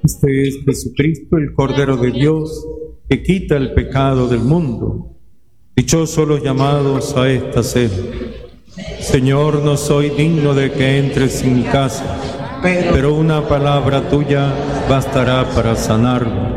Este es Jesucristo, el Cordero de Dios, que quita el pecado del mundo. Dichosos los llamados a esta cena. Señor, no soy digno de que entres en mi casa, pero una palabra tuya bastará para sanarlo.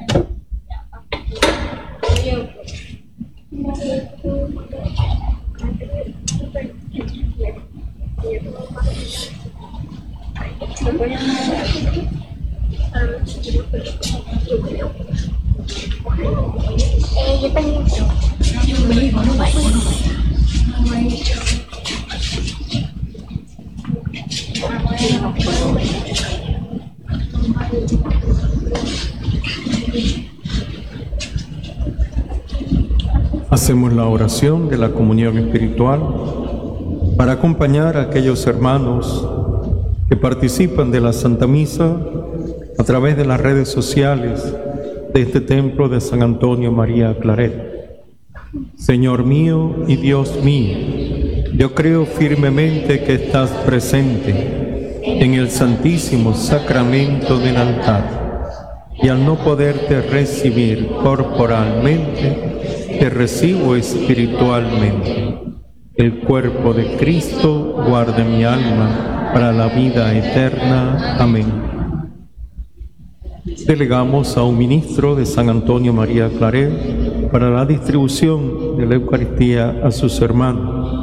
Hacemos la oración de la comunión espiritual para acompañar a aquellos hermanos que participan de la Santa Misa a través de las redes sociales de este templo de San Antonio María Claret. Señor mío y Dios mío, yo creo firmemente que estás presente en el Santísimo Sacramento del altar, y al no poderte recibir corporalmente, te recibo espiritualmente. El cuerpo de Cristo guarde mi alma para la vida eterna. Amén. Delegamos a un ministro de San Antonio María Claret para la distribución de la Eucaristía a sus hermanos.